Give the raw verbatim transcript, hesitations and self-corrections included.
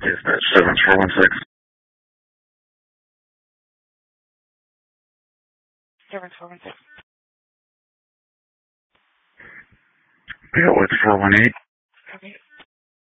Dispatch seven four one six. seven four one six. Yeah, with four one eight.